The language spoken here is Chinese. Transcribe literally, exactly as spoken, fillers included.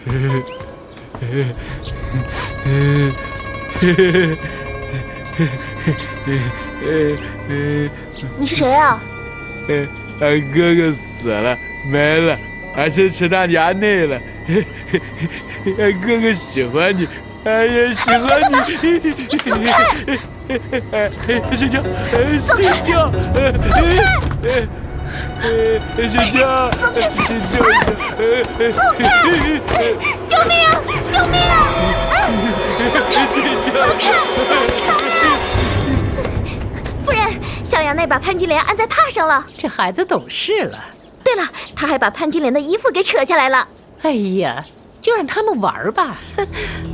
你是谁啊？ 呃，哥哥死了，没了，俺去吃他娘内了。哥哥喜欢你，哎呀，喜欢你！ 走开！ 睡觉， 走开！ 睡觉， 走开！ 睡觉，睡觉， 走开！救命啊！救命啊！走开！走开！走开！夫人，小杨那把潘金莲安在榻上了。 这孩子懂事了。 对了，他还把潘金莲的衣服给扯下来了。 哎呀，就让他们玩吧。